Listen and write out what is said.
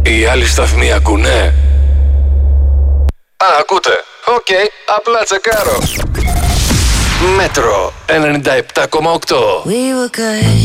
Οι άλλοι σταθμοί ακούνε? Α, ακούτε. Οκ, απλά τσεκάρω. Μέτρο 97,8. We were good.